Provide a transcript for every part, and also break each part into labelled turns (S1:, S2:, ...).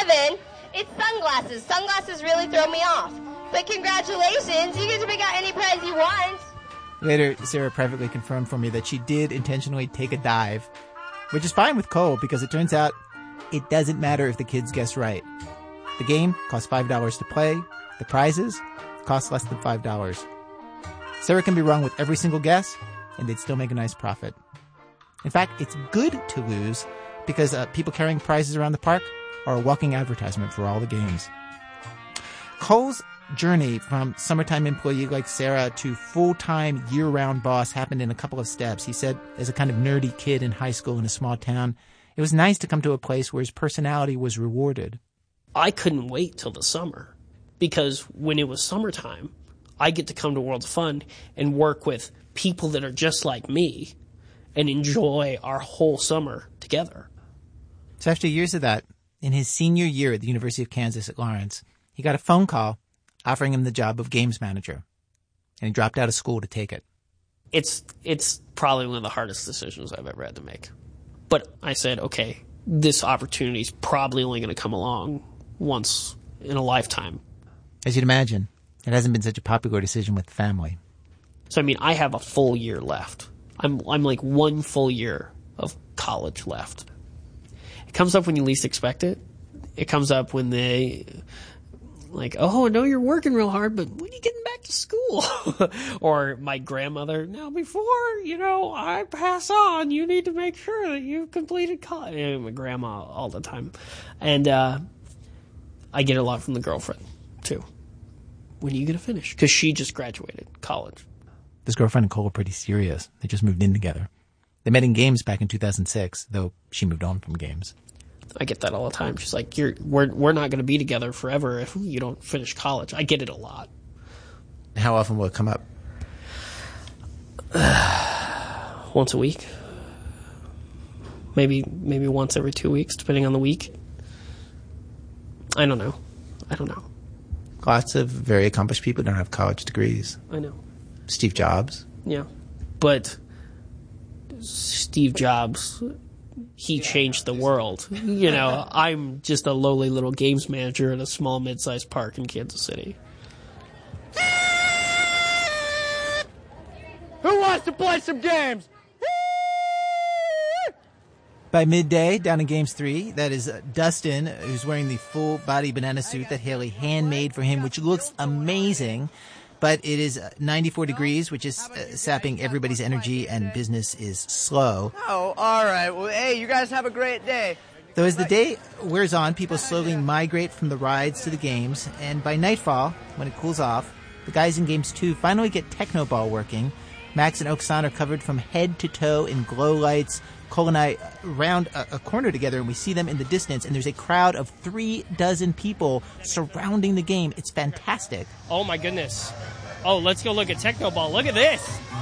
S1: 7, it's sunglasses. Sunglasses really throw me off. But congratulations, you get to pick out any prize you want.
S2: Later, Sarah privately confirmed for me that she did intentionally take a dive, which is fine with Cole because it turns out it doesn't matter if the kids guess right. The game costs $5 to play. The prizes cost less than $5. Sarah can be wrong with every single guess, and they'd still make a nice profit. In fact, it's good to lose because people carrying prizes around the park are a walking advertisement for all the games. Cole's journey from summertime employee like Sarah to full-time year-round boss happened in a couple of steps. He said, as a kind of nerdy kid in high school in a small town, it was nice to come to a place where his personality was rewarded.
S3: I couldn't wait till the summer because when it was summertime, I get to come to World of Fun and work with people that are just like me and enjoy our whole summer together.
S2: So after years of that, in his senior year at the University of Kansas at Lawrence, he got a phone call offering him the job of games manager, and he dropped out of school to take it.
S3: It's probably one of the hardest decisions I've ever had to make. But I said, okay, this opportunity is probably only going to come along once in a lifetime.
S2: As you'd imagine, it hasn't been such a popular decision with the family.
S3: So, I mean, I have a full year left. I'm like 1 full year of college left. It comes up when you least expect it. It comes up when they... like, oh, I know you're working real hard, but when are you getting back to school? Or my grandmother, now before, I pass on, you need to make sure that you've completed college. And my grandma all the time. And I get a lot from the girlfriend, too. When are you going to finish? Because she just graduated college.
S2: This girlfriend and Cole are pretty serious. They just moved in together. They met in games back in 2006, though she moved on from games.
S3: I get that all the time. She's like, we're not going to be together forever if you don't finish college. I get it a lot.
S2: How often will it come up?
S3: Once a week. Maybe once every 2 weeks, depending on the week. I don't know.
S2: Lots of very accomplished people don't have college degrees.
S3: I know.
S2: Steve Jobs.
S3: Yeah. But Steve Jobs... he changed the world. I'm just a lowly little games manager at a small mid-sized park in Kansas City.
S4: Who wants to play some games?
S2: By midday, down in Games 3, that is Dustin, who's wearing the full-body banana suit that Haley handmade for him, which looks amazing. But it is 94 degrees, which is sapping everybody's energy, and business is slow.
S4: Oh, all right. Well, hey, you guys have a great day.
S2: Though as the day wears on, people slowly migrate from the rides to the games, and by nightfall, when it cools off, the guys in Games 2 finally get Technoball working. Max and Oksan are covered from head to toe in glow lights. Cole and I round a corner together, and we see them in the distance, and there's a crowd of 36 people surrounding the game. It's fantastic.
S5: Oh, my goodness. Oh, let's go look at Technoball. Look at this.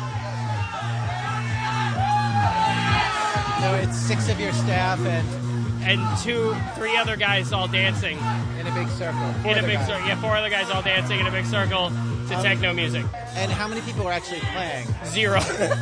S2: So it's 6 of your staff
S5: and 3 other guys all dancing.
S2: In a big circle.
S5: 4 other guys all dancing in a big circle to techno music.
S2: And how many people are actually playing?
S5: 0.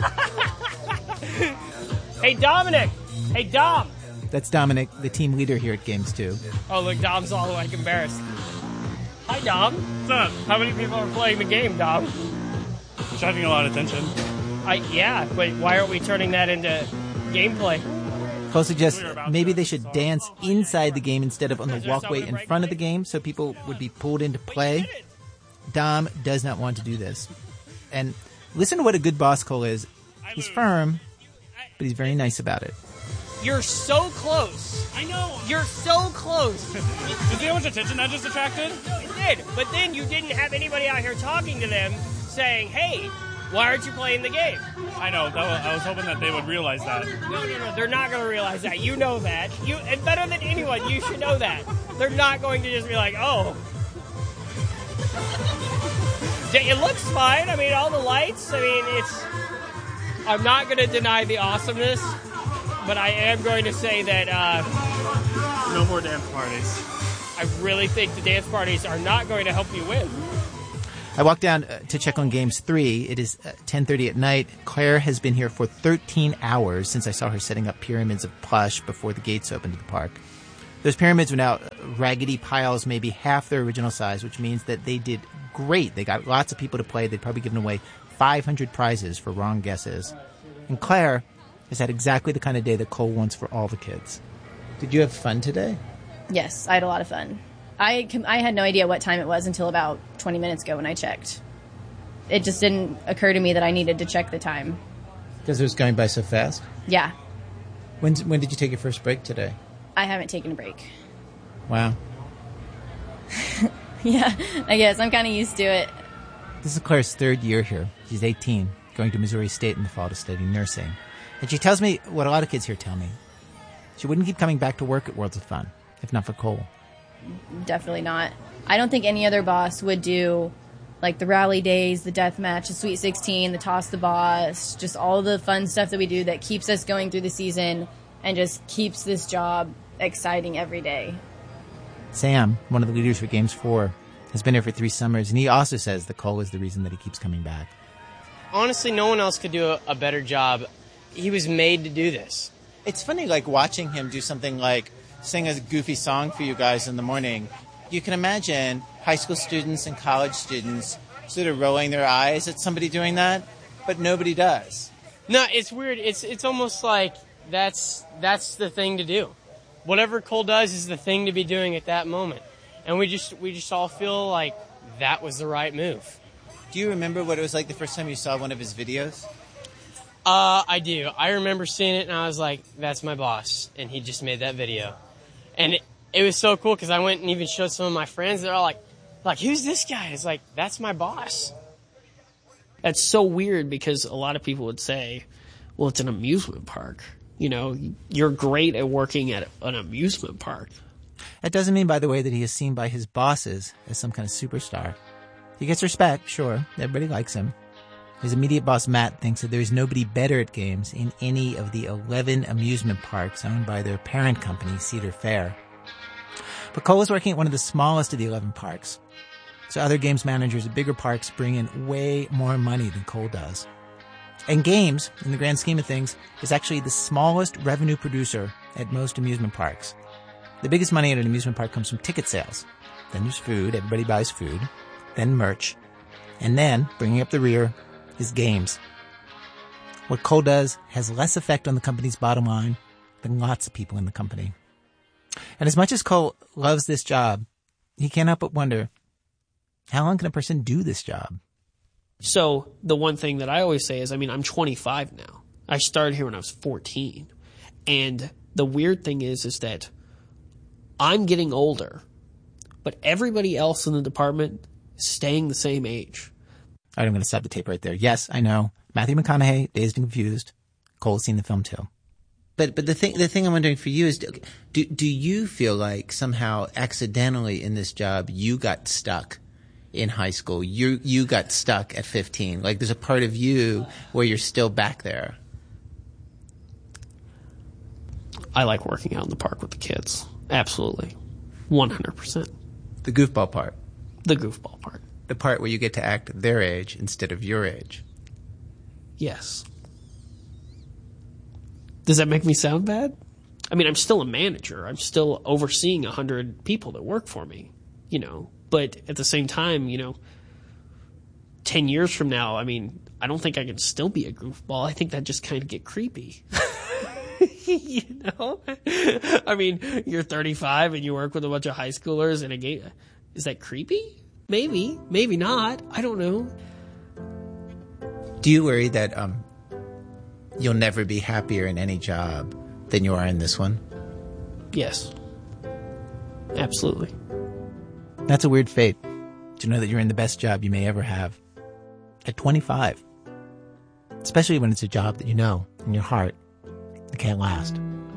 S5: Hey, Dominic! Hey, Dom!
S2: That's Dominic, the team leader here at Games 2.
S5: Oh, look, Dom's all like embarrassed. Hi, Dom. What's up? How many people are playing the game, Dom?
S6: Attracting a lot of attention.
S5: Yeah, but why aren't we turning that into gameplay?
S2: Cole suggests maybe they should dance inside the game instead of on the walkway in front of the game so people would be pulled into play. Dom does not want to do this. And listen to what a good boss Cole is. He's firm, but he's very nice about it.
S5: You're so close. I know. You're so close.
S6: Did you see how much attention that just attracted?
S5: No, it did. But then you didn't have anybody out here talking to them saying, hey, why aren't you playing the game?
S6: I know. I was hoping that they would realize that.
S5: No. They're not going to realize that. You know that. And better than anyone, you should know that. They're not going to just be like, oh. It looks fine. I mean, all the lights. I mean, I'm not going to deny the awesomeness, but I am going to say that...
S6: no more dance parties.
S5: I really think the dance parties are not going to help you win.
S2: I walked down to check on Games 3. It is 10:30 at night. Claire has been here for 13 hours since I saw her setting up pyramids of plush before the gates opened to the park. Those pyramids are now raggedy piles maybe half their original size, which means that they did great. They got lots of people to play. They'd probably given away 500 prizes for wrong guesses. And Claire has had exactly the kind of day that Cole wants for all the kids. Did you have fun today?
S7: Yes, I had a lot of fun. I had no idea what time it was until about 20 minutes ago when I checked. It just didn't occur to me that I needed to check the time.
S2: Because it was going by so fast?
S7: Yeah.
S2: When did you take your first break today?
S7: I haven't taken a break.
S2: Wow.
S7: Yeah, I guess. I'm kind of used to it.
S2: This is Claire's third year here. She's 18, going to Missouri State in the fall to study nursing. And she tells me what a lot of kids here tell me. She wouldn't keep coming back to work at Worlds of Fun, if not for Cole.
S7: Definitely not. I don't think any other boss would do like the rally days, the death match, the Sweet 16, the toss the boss, just all the fun stuff that we do that keeps us going through the season and just keeps this job exciting every day.
S2: Sam, one of the leaders for Games 4, has been here for 3 summers, and he also says that Cole is the reason that he keeps coming back.
S8: Honestly, no one else could do a better job. He was made to do this.
S9: It's funny, like, watching him do something like sing a goofy song for you guys in the morning. You can imagine high school students and college students sort of rolling their eyes at somebody doing that, but nobody does.
S8: No, it's weird. It's almost like that's the thing to do. Whatever Cole does is the thing to be doing at that moment. And we just all feel like that was the right move.
S9: Do you remember what it was like the first time you saw one of his videos?
S8: I do. I remember seeing it and I was like, that's my boss. And he just made that video. And it was so cool because I went and even showed some of my friends. They're all like, who's this guy? It's like, that's my boss.
S3: That's so weird because a lot of people would say, well, it's an amusement park. You know, you're great at working at an amusement park.
S2: That doesn't mean, by the way, that he is seen by his bosses as some kind of superstar. He gets respect, sure. Everybody likes him. His immediate boss, Matt, thinks that there's nobody better at games in any of the 11 amusement parks owned by their parent company, Cedar Fair. But Cole is working at one of the smallest of the 11 parks. So other games managers at bigger parks bring in way more money than Cole does. And games, in the grand scheme of things, is actually the smallest revenue producer at most amusement parks. The biggest money at an amusement park comes from ticket sales. Then there's food, everybody buys food. Then merch. And then, bringing up the rear, is games. What Cole does has less effect on the company's bottom line than lots of people in the company. And as much as Cole loves this job, he can't help but wonder, how long can a person do this job?
S3: So the one thing that I always say is, I'm 25 now. I started here when I was 14. And the weird thing is that I'm getting older, but everybody else in the department is staying the same age.
S2: All right, I'm going to stop the tape right there. Yes, I know. Matthew McConaughey, Dazed and Confused. Cole's seen the film too.
S9: But the thing I'm wondering for you is, do you feel like somehow accidentally in this job you got stuck in high school? You got stuck at 15. Like there's a part of you where you're still back there.
S3: I like working out in the park with the kids. Absolutely. 100%.
S9: The goofball part.
S3: The goofball part.
S9: The part where you get to act their age instead of your age.
S3: Yes. Does that make me sound bad? I'm still a manager. I'm still overseeing 100 people that work for me, But at the same time, 10 years from now, I don't think I can still be a goofball. I think that just kind of get creepy. You're 35 and you work with a bunch of high schoolers in a game. Is that creepy? Maybe. Maybe not. I don't know.
S9: Do you worry that you'll never be happier in any job than you are in this one?
S3: Yes. Absolutely.
S2: That's a weird fate, to know that you're in the best job you may ever have. At 25. Especially when it's a job that you know, in your heart, it can't last.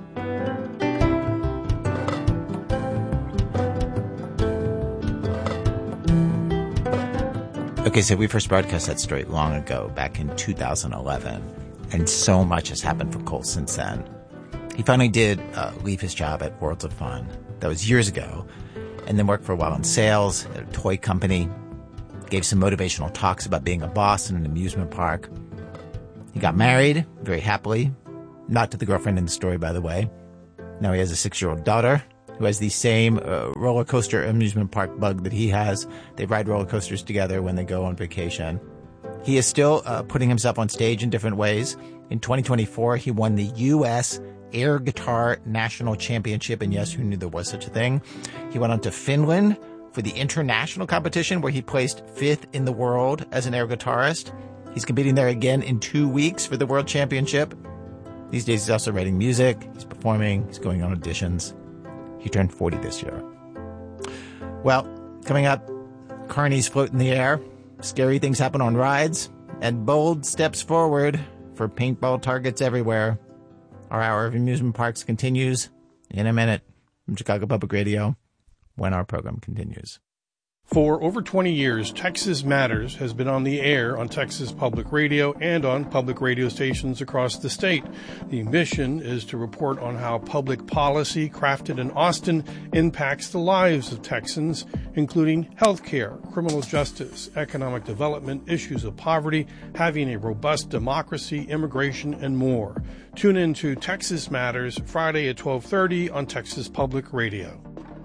S2: Okay, so we first broadcast that story long ago, back in 2011. And so much has happened for Cole since then. He finally did leave his job at Worlds of Fun. That was years ago. And then worked for a while in sales at a toy company. Gave some motivational talks about being a boss in an amusement park. He got married, very happily. Not to the girlfriend in the story, by the way. Now he has a 6-year-old daughter. who has the same roller coaster amusement park bug that he has. They ride roller coasters together when they go on vacation. He is still putting himself on stage in different ways. In 2024, he won the U.S. Air Guitar National Championship, and yes, who knew there was such a thing? He went on to Finland for the international competition, where he placed 5th in the world as an air guitarist. He's competing there again in 2 weeks for the World Championship. These days, he's also writing music, he's performing, he's going on auditions. He turned 40 this year. Well, coming up, carnies float in the air, scary things happen on rides, and bold steps forward for paintball targets everywhere. Our hour of amusement parks continues in a minute from Chicago Public Radio when our program continues.
S10: For over 20 years, Texas Matters has been on the air on Texas Public Radio and on public radio stations across the state. The mission is to report on how public policy crafted in Austin impacts the lives of Texans, including healthcare, criminal justice, economic development, issues of poverty, having a robust democracy, immigration, and more. Tune in to Texas Matters Friday at 12:30 on Texas Public Radio.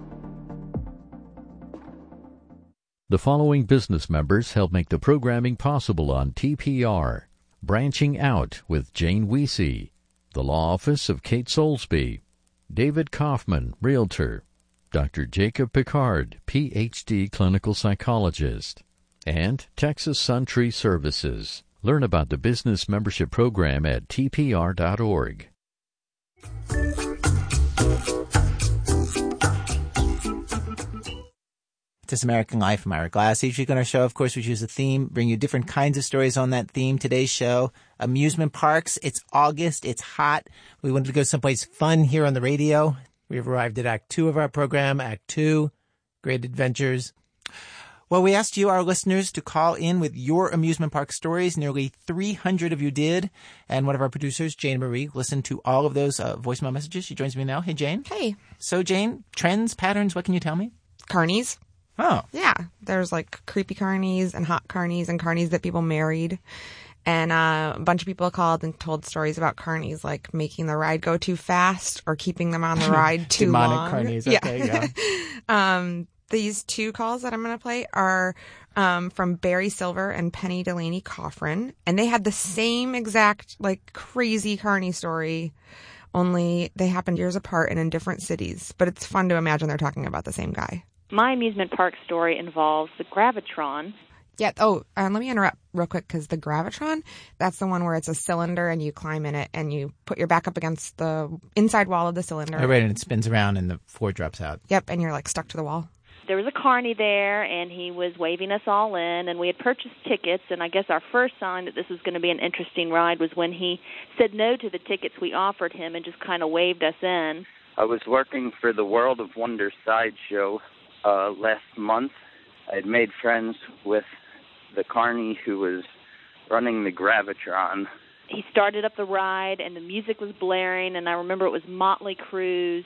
S11: The following business members help make the programming possible on TPR. Branching Out with Jane Weesey, the Law Office of Kate Soulsby, David Kaufman, Realtor, Dr. Jacob Picard, Ph.D. Clinical Psychologist, and Texas Suntree Services. Learn about the business membership program at tpr.org.
S2: This American Life. I'm Ira Glass. Each week on our show, of course, we choose a theme, bring you different kinds of stories on that theme. Today's show, amusement parks. It's August. It's hot. We wanted to go someplace fun here on the radio. We've arrived at Act 2 of our program, Act 2, Great Adventures. Well, we asked you, our listeners, to call in with your amusement park stories. Nearly 300 of you did. And one of our producers, Jane Marie, listened to all of those voicemail messages. She joins me now. Hey, Jane.
S12: Hey.
S2: So, Jane, trends, patterns, what can you tell me?
S12: Carnies.
S2: Oh.
S12: Yeah. There's like creepy carnies and hot carnies and carnies that people married. And a bunch of people called and told stories about carnies, like making the ride go too fast or keeping them on the ride too long.
S2: Demonic carnies. Okay,
S12: yeah. These two calls that I'm going to play are from Barry Silver and Penny Delaney Coffrin. And they had the same exact, like, crazy carny story, only they happened years apart and in different cities. But it's fun to imagine they're talking about the same guy.
S13: My amusement park story involves the Gravitron.
S12: Yeah. Oh, let me interrupt real quick because the Gravitron, that's the one where it's a cylinder and you climb in it and you put your back up against the inside wall of the cylinder.
S2: Oh, right, and it spins around and the floor drops out.
S12: Yep, and you're like stuck to the wall.
S13: There was a carny there, and he was waving us all in, and we had purchased tickets, and I guess our first sign that this was going to be an interesting ride was when he said no to the tickets we offered him and just kind of waved us in.
S14: I was working for the World of Wonder sideshow last month. I had made friends with the carny who was running the Gravitron.
S13: He started up the ride, and the music was blaring, and I remember it was Motley Crue's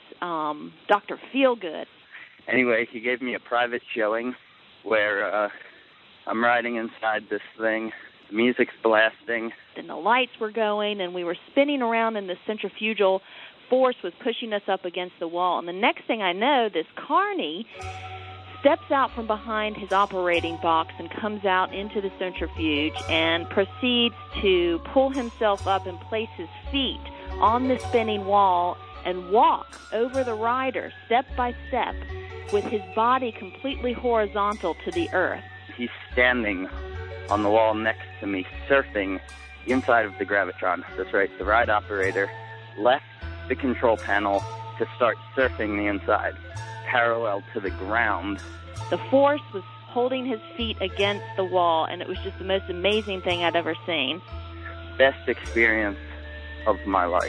S13: Dr. Feelgood.
S14: Anyway, he gave me a private showing where I'm riding inside this thing. The music's blasting.
S13: And the lights were going, and we were spinning around, and the centrifugal force was pushing us up against the wall. And the next thing I know, this carny steps out from behind his operating box and comes out into the centrifuge and proceeds to pull himself up and place his feet on the spinning wall and walk over the rider step by step with his body completely horizontal to the earth.
S14: He's standing on the wall next to me, surfing the inside of the Gravitron. That's right, the ride operator left the control panel to start surfing the inside, parallel to the ground.
S13: The force was holding his feet against the wall, and it was just the most amazing thing I'd ever seen.
S14: Best experience of my life.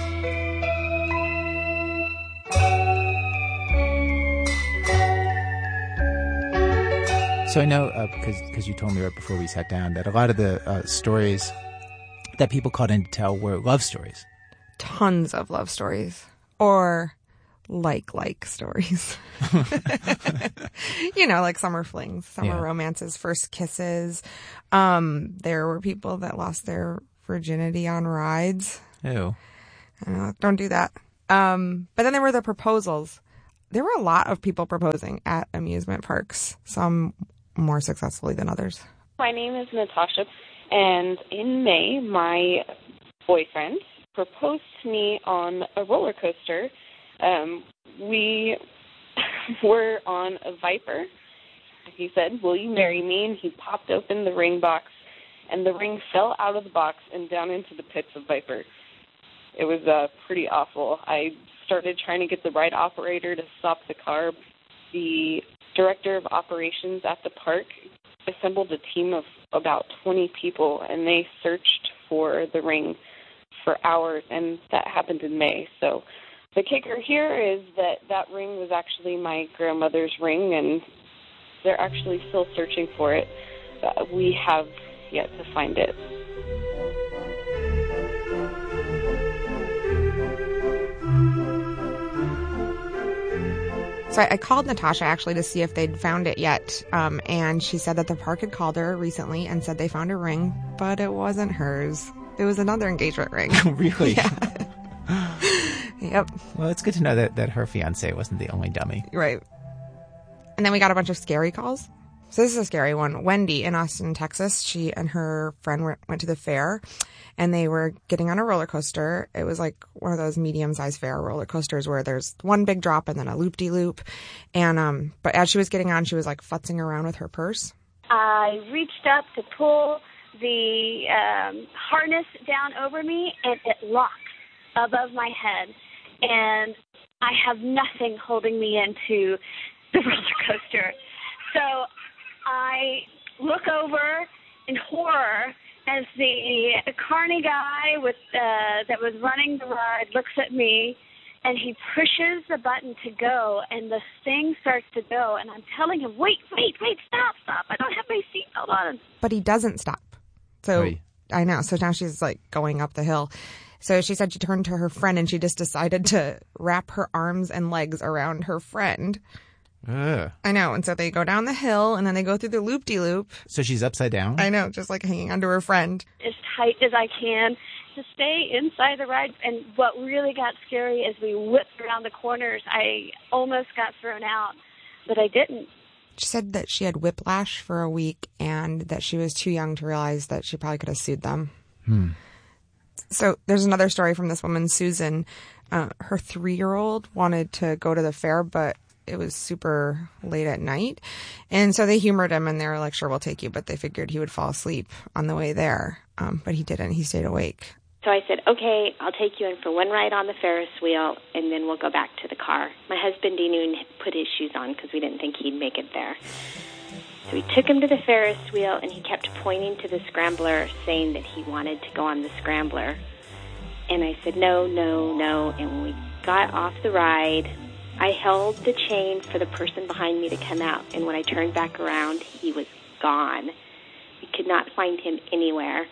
S2: So I know, because you told me right before we sat down, that a lot of the stories that people called in to tell were love stories.
S12: Tons of love stories. Or like stories. You know, like summer flings, summer romances, first kisses. There were people that lost their virginity on rides.
S2: Ew.
S12: Don't do that. But then there were the proposals. there were a lot of people proposing at amusement parks, some more successfully than others.
S15: My name is Natasha, and in May, my boyfriend proposed to me on a roller coaster. We were on a Viper. He said, "Will you marry me?" And he popped open the ring box, and the ring fell out of the box and down into the pits of Viper. It was pretty awful. I started trying to get the right operator to stop the car. The director of operations at the park assembled a team of about 20 people, and they searched for the ring for hours, and that happened in May. So the kicker here is that ring was actually my grandmother's ring, and they're actually still searching for it. We have yet to find it.
S12: So I called Natasha actually to see if they'd found it yet, and she said that the park had called her recently and said they found a ring, but it wasn't hers. It was another engagement ring.
S2: Really?
S12: Yeah. Yep.
S2: Well, it's good to know that her fiancé wasn't the only dummy.
S12: Right. And then we got a bunch of scary calls. So this is a scary one. Wendy in Austin, Texas, she and her friend went to the fair, and they were getting on a roller coaster. It was like one of those medium-sized fair roller coasters where there's one big drop and then a loop-de-loop. And but as she was getting on, she was like futzing around with her purse.
S16: I reached up to pull the harness down over me, and it locked above my head. And I have nothing holding me into the roller coaster. So I look over in horror as the carny guy with that was running the ride looks at me, and he pushes the button to go, and the thing starts to go, and I'm telling him, wait, stop, I don't have my seatbelt on.
S12: But he doesn't stop. So I know. So now she's like going up the hill. So she said she turned to her friend, and she just decided to wrap her arms and legs around her friend. I know. And so they go down the hill, and then they go through the loop-de-loop.
S2: So she's upside down?
S12: I know, just like hanging onto her friend.
S16: As tight as I can to stay inside the ride. And what really got scary is we whipped around the corners. I almost got thrown out, but I didn't.
S12: She said that she had whiplash for a week and that she was too young to realize that she probably could have sued them. So there's another story from this woman, Susan. Her 3-year-old wanted to go to the fair, but it was super late at night. And so they humored him, and they were like, sure, we'll take you. But they figured he would fall asleep on the way there. But he didn't. He stayed awake.
S17: So I said, okay, I'll take you in for one ride on the Ferris wheel, and then we'll go back to the car. My husband didn't even put his shoes on because we didn't think he'd make it there. So we took him to the Ferris wheel, and he kept pointing to the scrambler, saying that he wanted to go on the scrambler. And I said, no. And when we got off the ride, I held the chain for the person behind me to come out. And when I turned back around, he was gone. We could not find him anywhere.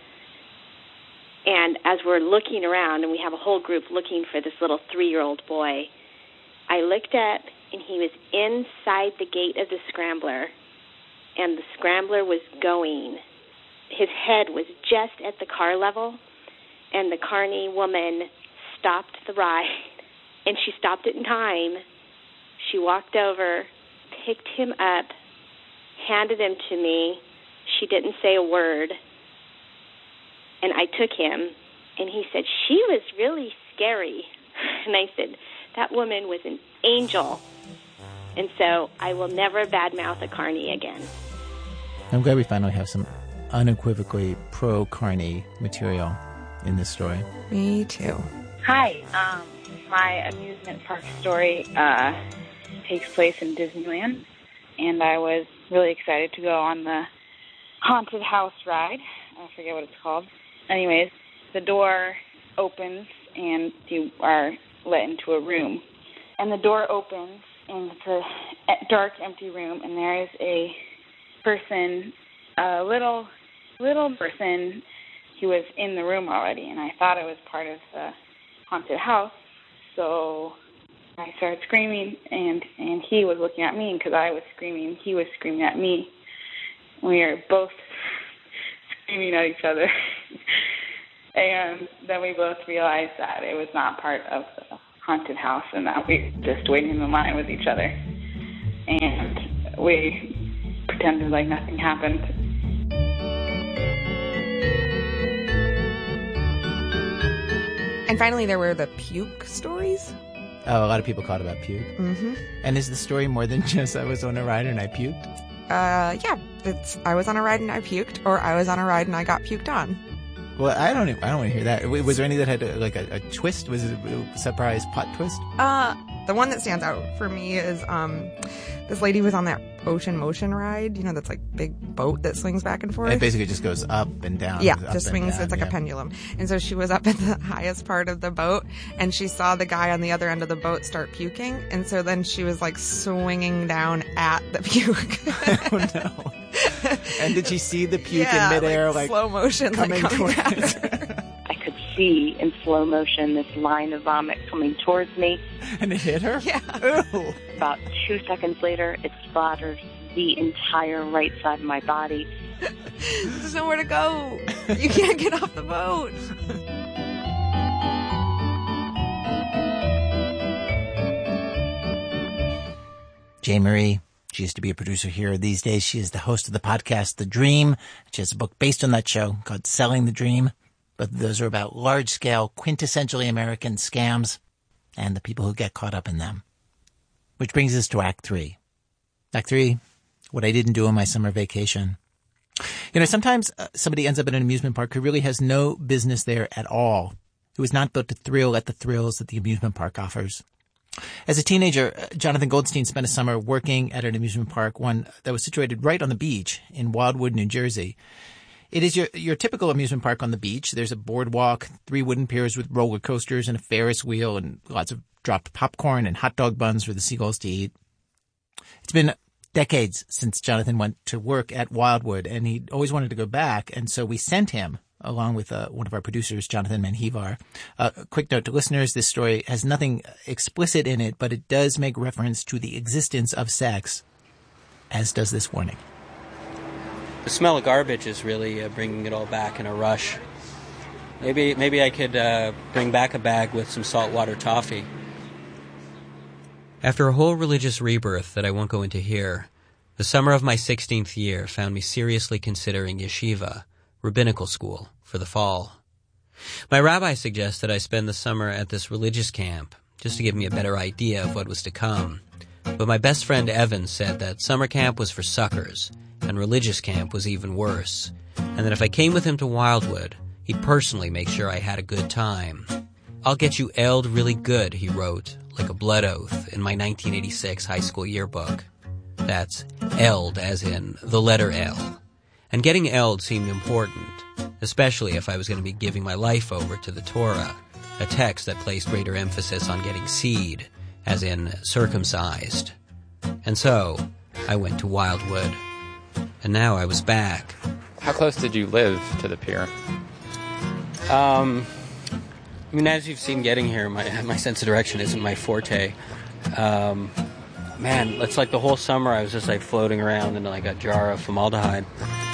S17: And as we're looking around, and we have a whole group looking for this little 3-year-old boy, I looked up, and he was inside the gate of the scrambler, and the scrambler was going. His head was just at the car level, and the carny woman stopped the ride, and she stopped it in time. She walked over, picked him up, handed him to me. She didn't say a word. And I took him, and he said, she was really scary. And I said, that woman was an angel. And so I will never badmouth a carny again.
S2: I'm glad we finally have some unequivocally pro-carny material in this story.
S12: Me too.
S18: Hi. My amusement park story takes place in Disneyland, and I was really excited to go on the haunted house ride. I forget what it's called. Anyways, the door opens, and you are let into a room. And the door opens, and it's a dark, empty room, and there is a person, a little person who was in the room already, and I thought it was part of the haunted house. So I started screaming, and he was looking at me, and because I was screaming, he was screaming at me. We were both screaming at each other. And then we both realized that it was not part of the haunted house and that we were just waiting in line with each other. And we pretended like nothing happened.
S12: And finally, there were the puke stories.
S2: Oh, a lot of people caught about puke.
S12: Mm-hmm.
S2: And is the story more than just I was on a ride and I puked?
S12: Yeah, it's I was on a ride and I puked, or I was on a ride and I got puked on.
S2: Well, I don't want to hear that. Was there any that had a twist? Was it a surprise plot twist?
S12: The one that stands out for me is this lady was on that Ocean Motion ride. You know, that's like big boat that swings back and forth.
S2: It basically just goes up and down.
S12: Yeah, just swings. It's like a pendulum. And so she was up at the highest part of the boat, and she saw the guy on the other end of the boat start puking. And so then she was like swinging down at the puke.
S2: Oh no! And did she see the puke in midair, like
S12: slow motion,
S2: coming towards
S12: her?
S19: I could see in slow motion this line of vomit coming towards me.
S2: And it hit her?
S12: Yeah.
S2: Ooh.
S19: About 2 seconds later, it splattered the entire right side of my body.
S12: There's nowhere to go. You can't get off the boat.
S2: Jane Marie. She used to be a producer here. These days, she is the host of the podcast, The Dream. She has a book based on that show called Selling the Dream. But those are about large-scale, quintessentially American scams and the people who get caught up in them. Which brings us to Act 3. Act 3, what I didn't do on my summer vacation. You know, sometimes somebody ends up in an amusement park who really has no business there at all, who is not built to thrill at the thrills that the amusement park offers. As a teenager, Jonathan Goldstein spent a summer working at an amusement park, one that was situated right on the beach in Wildwood, New Jersey. It is your typical amusement park on the beach. There's a boardwalk, 3 wooden piers with roller coasters and a Ferris wheel and lots of dropped popcorn and hot dog buns for the seagulls to eat. It's been decades since Jonathan went to work at Wildwood, and he always wanted to go back, and so we sent him, along with one of our producers, Jonathan Manhivar. A quick note to listeners, this story has nothing explicit in it, but it does make reference to the existence of sex, as does this warning.
S20: The smell of garbage is really bringing it all back in a rush. Maybe I could bring back a bag with some saltwater toffee. After a whole religious rebirth that I won't go into here, the summer of my 16th year found me seriously considering yeshiva, rabbinical school, for the fall. My rabbi suggested I spend the summer at this religious camp, just to give me a better idea of what was to come. But my best friend Evan said that summer camp was for suckers, and religious camp was even worse, and that if I came with him to Wildwood, he'd personally make sure I had a good time. "I'll get you L'd really good," he wrote, like a blood oath, in my 1986 high school yearbook. That's L'd as in the letter L. And getting L'd seemed important, especially if I was going to be giving my life over to the Torah, a text that placed greater emphasis on getting seed, as in circumcised. And so, I went to Wildwood. And now I was back.
S21: How close did you live to the pier?
S20: I mean, as you've seen getting here, my sense of direction isn't my forte. Man, it's like the whole summer I was just like floating around in like a jar of formaldehyde.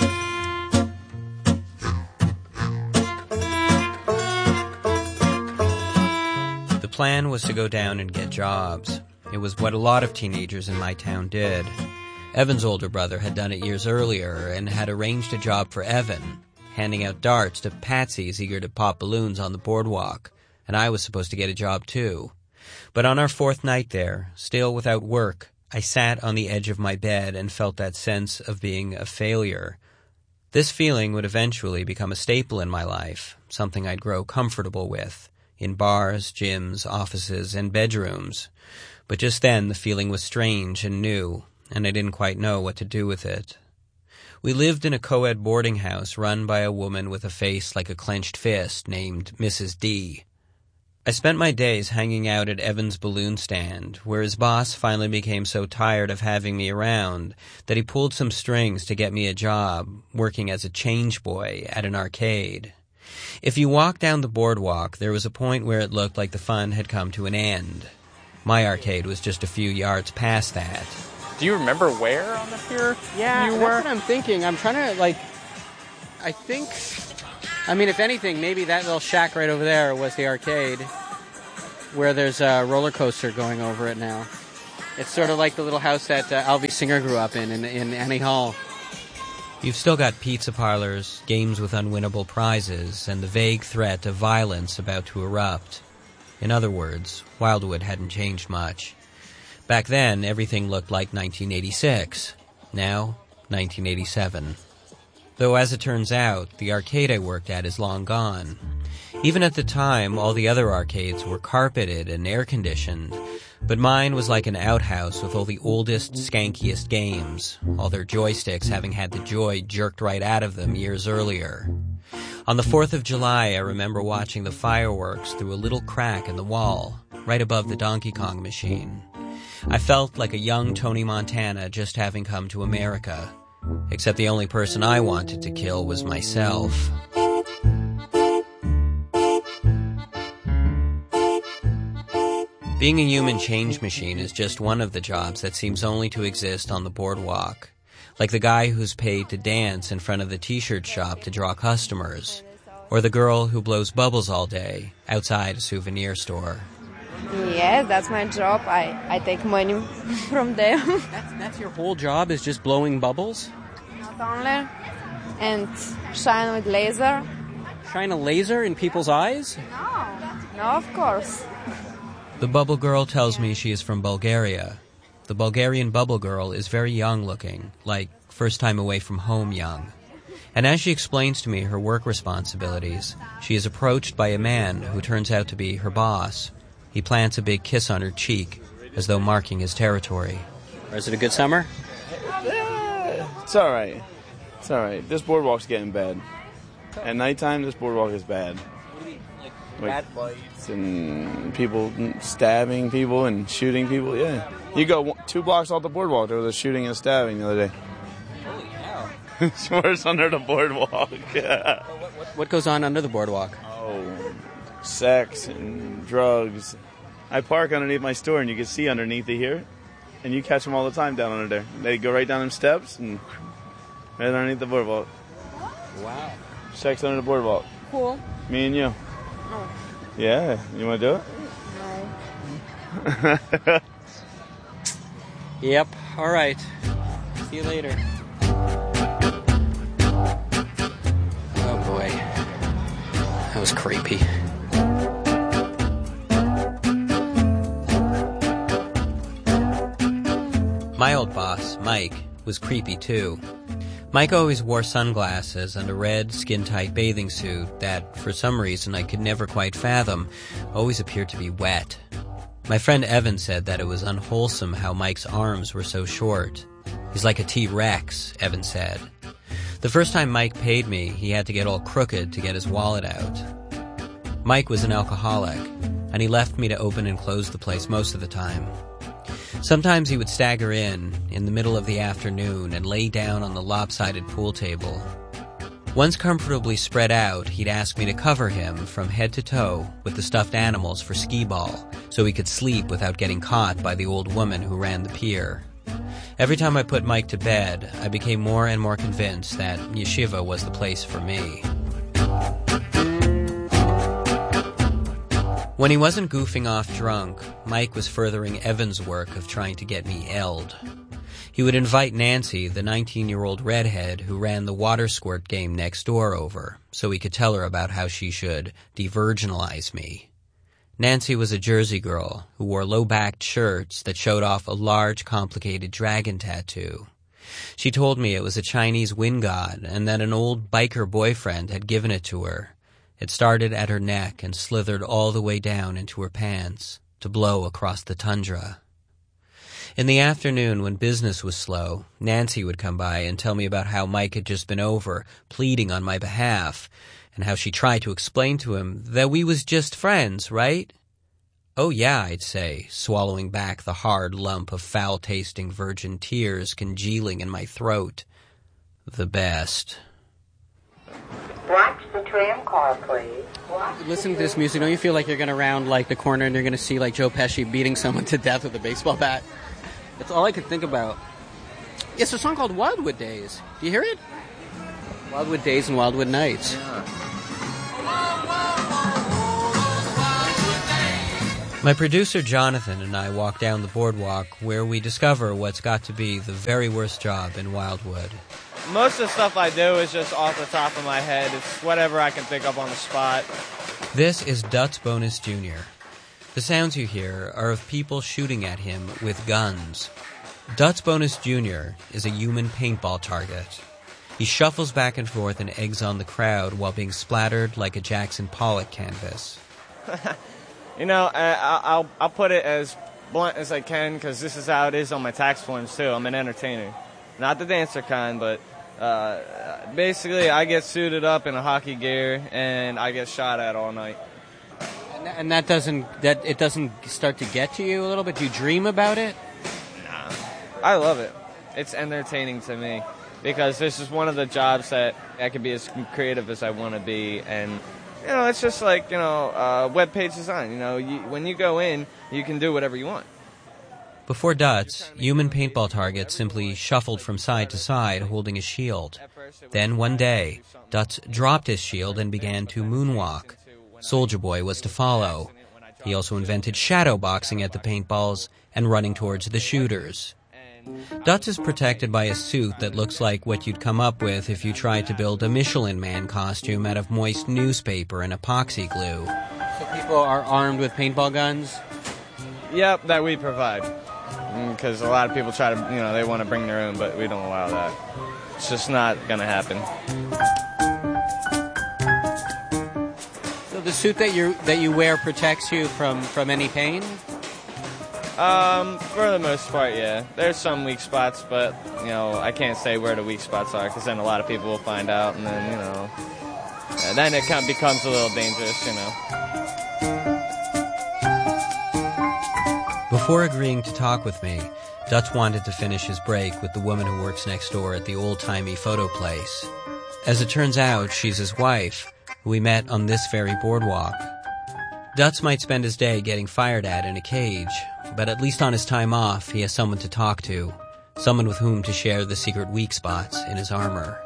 S20: The plan was to go down and get jobs. It was what a lot of teenagers in my town did. Evan's older brother had done it years earlier and had arranged a job for Evan, handing out darts to patsies eager to pop balloons on the boardwalk, and I was supposed to get a job too. But on our 4th night there, still without work, I sat on the edge of my bed and felt that sense of being a failure. This feeling would eventually become a staple in my life, something I'd grow comfortable with, in bars, gyms, offices, and bedrooms. But just then the feeling was strange and new, and I didn't quite know what to do with it. We lived in a co-ed boarding house run by a woman with a face like a clenched fist named Mrs. D. I spent my days hanging out at Evan's balloon stand, where his boss finally became so tired of having me around that he pulled some strings to get me a job, working as a change boy at an arcade. If you walked down the boardwalk, there was a point where it looked like the fun had come to an end. My arcade was just a few yards past that.
S21: Do you remember where on the pier
S20: Yeah,
S21: you
S20: that's
S21: were?
S20: what I'm thinking. I'm trying to, I mean, if anything, maybe that little shack right over there was the arcade.
S1: where there's a roller coaster going over it now. It's sort of like the little house that Alvy Singer grew up in Annie Hall.
S20: You've still got pizza parlors, games with unwinnable prizes, and the vague threat of violence about to erupt. In other words, Wildwood hadn't changed much. Back then, everything looked like 1986. Now, 1987. Though as it turns out, the arcade I worked at is long gone. Even at the time, all the other arcades were carpeted and air-conditioned, but mine was like an outhouse with all the oldest, skankiest games, all their joysticks having had the joy jerked right out of them years earlier. On the 4th of July, I remember watching the fireworks through a little crack in the wall, right above the Donkey Kong machine. I felt like a young Tony Montana just having come to America, except the only person I wanted to kill was myself. Being a human change machine is just one of the jobs that seems only to exist on the boardwalk. Like the guy who's paid to dance in front of the t-shirt shop to draw customers. Or the girl who blows bubbles all day outside a souvenir store.
S22: Yes, that's my job. I take money from them.
S1: That's your whole job, is just blowing bubbles?
S22: Not only. And shine with laser.
S1: Shine a laser in people's eyes?
S22: No, of course.
S20: The bubble girl tells me she is from Bulgaria. The Bulgarian bubble girl is very young looking, like first time away from home young. And as she explains to me her work responsibilities, she is approached by a man who turns out to be her boss. He plants a big kiss on her cheek, as though marking his territory.
S1: Is it a good summer?
S23: It's all right. It's all right. This boardwalk's getting bad. At nighttime, this boardwalk is bad. Like bad fights and people stabbing people and shooting people. Yeah, you go 2 blocks off the boardwalk, there was a shooting and stabbing the other day.
S1: Holy cow!
S23: It's worse under the boardwalk. Yeah.
S1: What goes on under the boardwalk?
S23: Oh, sex and drugs. I park underneath my store, and you can see underneath it here, and you catch them all the time down under there. They go right down them steps and right underneath the boardwalk.
S1: Wow.
S23: Sex under the boardwalk.
S22: Cool.
S23: Me and you.
S22: Oh.
S23: Yeah, you want to do it?
S22: No.
S1: Yep, all right. See you later. Oh boy. That was creepy.
S20: My old boss, Mike, was creepy too. Mike always wore sunglasses and a red, skin-tight bathing suit that, for some reason I could never quite fathom, always appeared to be wet. My friend Evan said that it was unwholesome how Mike's arms were so short. He's like a T-Rex, Evan said. The first time Mike paid me, he had to get all crooked to get his wallet out. Mike was an alcoholic, and he left me to open and close the place most of the time. Sometimes he would stagger in the middle of the afternoon, and lay down on the lopsided pool table. Once comfortably spread out, he'd ask me to cover him from head to toe with the stuffed animals for skee-ball, so he could sleep without getting caught by the old woman who ran the pier. Every time I put Mike to bed, I became more and more convinced that yeshiva was the place for me. When he wasn't goofing off drunk, Mike was furthering Evan's work of trying to get me L'd. He would invite Nancy, the 19-year-old redhead who ran the water squirt game next door, over, so he could tell her about how she should de-virginalize me. Nancy was a Jersey girl who wore low-backed shirts that showed off a large, complicated dragon tattoo. She told me it was a Chinese wind god and that an old biker boyfriend had given it to her. It started at her neck and slithered all the way down into her pants to blow across the tundra. In the afternoon, when business was slow, Nancy would come by and tell me about how Mike had just been over, pleading on my behalf, and how she tried to explain to him that we was just friends, right? Oh yeah, I'd say, swallowing back the hard lump of foul-tasting virgin tears congealing in my throat. The best.
S24: Watch the tram car, please.
S1: Listen to this music. Don't you feel like you're going to round like the corner and you're going to see like Joe Pesci beating someone to death with a baseball bat? That's all I could think about. It's a song called Wildwood Days. Do you hear it? Wildwood Days and Wildwood Nights.
S20: Yeah. My producer Jonathan and I walk down the boardwalk where we discover what's got to be the very worst job in Wildwood.
S4: Most of the stuff I do is just off the top of my head. It's whatever I can think up on the spot.
S20: This is Dutz Bonus Jr. The sounds you hear are of people shooting at him with guns. Dutz Bonus Jr. is a human paintball target. He shuffles back and forth and eggs on the crowd while being splattered like a Jackson Pollock canvas.
S4: You know, I'll put it as blunt as I can because this is how it is on my tax forms, too. I'm an entertainer. Not the dancer kind, but basically I get suited up in a hockey gear and I get shot at all night.
S1: And it doesn't start to get to you a little bit? Do you dream about it?
S4: Nah. I love it. It's entertaining to me because this is one of the jobs that I can be as creative as I want to be. And, you know, it's just like, you know, web page design. You know, when you go in, you can do whatever you want.
S20: Before Dutz, human paintball targets simply shuffled from side to side holding a shield. Then one day, Dutz dropped his shield and began to moonwalk. Soulja Boy was to follow. He also invented shadow boxing at the paintballs and running towards the shooters. Dutz is protected by a suit that looks like what you'd come up with if you tried to build a Michelin Man costume out of moist newspaper and epoxy glue.
S1: So people are armed with paintball guns?
S4: Yep, that we provide. Because a lot of people try to, you know, they want to bring their own, but we don't allow that. It's just not going to happen.
S1: So the suit that you wear protects you from any pain?
S4: For the most part, yeah. There's some weak spots, but, you know, I can't say where the weak spots are because then a lot of people will find out, and then, you know, then it kind of becomes a little dangerous, you know.
S20: Before agreeing to talk with me, Dutz wanted to finish his break with the woman who works next door at the old-timey photo place. As it turns out, she's his wife, who we met on this very boardwalk. Dutz might spend his day getting fired at in a cage, but at least on his time off, he has someone to talk to, someone with whom to share the secret weak spots in his armor.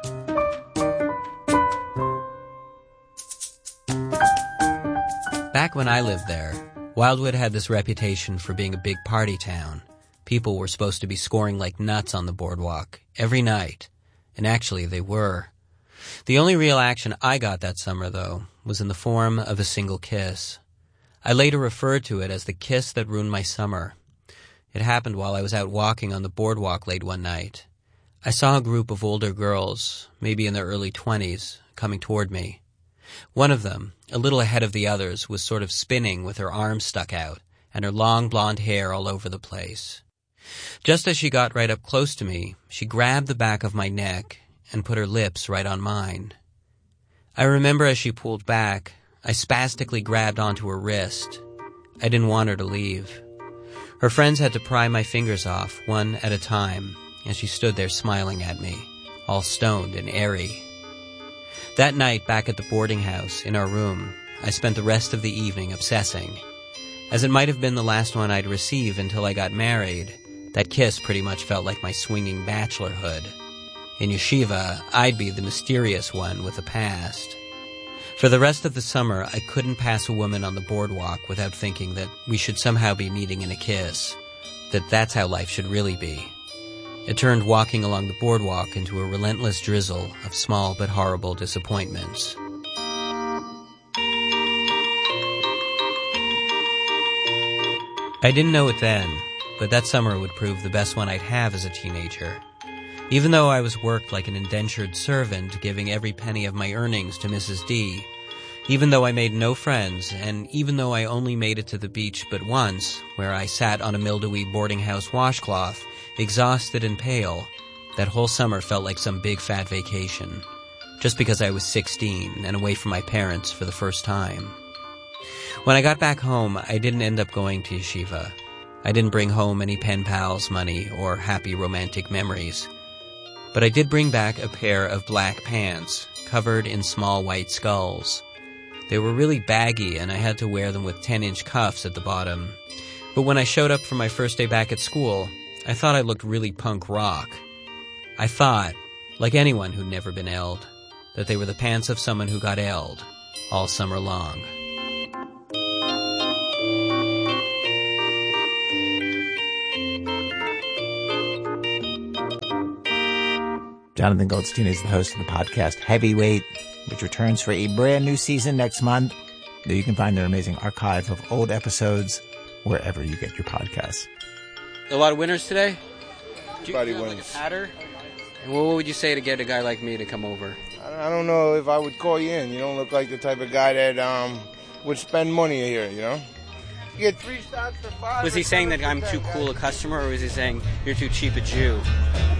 S20: Back when I lived there, Wildwood had this reputation for being a big party town. People were supposed to be scoring like nuts on the boardwalk every night, and actually they were. The only real action I got that summer, though, was in the form of a single kiss. I later referred to it as the kiss that ruined my summer. It happened while I was out walking on the boardwalk late one night. I saw a group of older girls, maybe in their early 20s, coming toward me. One of them, a little ahead of the others, was sort of spinning with her arms stuck out and her long blonde hair all over the place. Just as she got right up close to me, she grabbed the back of my neck and put her lips right on mine. I remember as she pulled back, I spastically grabbed onto her wrist. I didn't want her to leave. Her friends had to pry my fingers off, one at a time, as she stood there smiling at me, all stoned and airy. That night, back at the boarding house, in our room, I spent the rest of the evening obsessing. As it might have been the last one I'd receive until I got married, that kiss pretty much felt like my swinging bachelorhood. In yeshiva, I'd be the mysterious one with a past. For the rest of the summer, I couldn't pass a woman on the boardwalk without thinking that we should somehow be meeting in a kiss, that that's how life should really be. It turned walking along the boardwalk into a relentless drizzle of small but horrible disappointments. I didn't know it then, but that summer would prove the best one I'd have as a teenager. Even though I was worked like an indentured servant, giving every penny of my earnings to Mrs. D, even though I made no friends, and even though I only made it to the beach but once, where I sat on a mildewy boarding house washcloth, exhausted and pale, that whole summer felt like some big fat vacation, just because I was 16 and away from my parents for the first time. When I got back home, I didn't end up going to yeshiva. I didn't bring home any pen pals, money, or happy romantic memories. But I did bring back a pair of black pants, covered in small white skulls. They were really baggy, and I had to wear them with 10-inch cuffs at the bottom. But when I showed up for my first day back at school, I thought I looked really punk rock. I thought, like anyone who'd never been L'd, that they were the pants of someone who got L'd all summer long.
S2: Jonathan Goldstein is the host of the podcast Heavyweight, which returns for a brand new season next month. You can find their amazing archive of old episodes wherever you get your podcasts.
S1: A lot of winners today?
S5: Everybody
S1: like
S5: wins.
S1: a patter? And what would you say to get a guy like me to come over?
S5: I don't know if I would call you in. You don't look like the type of guy that would spend money here, you know? You get 3 stocks for $5.
S1: Was he saying that I'm too cool a customer, or was he saying you're too cheap a Jew?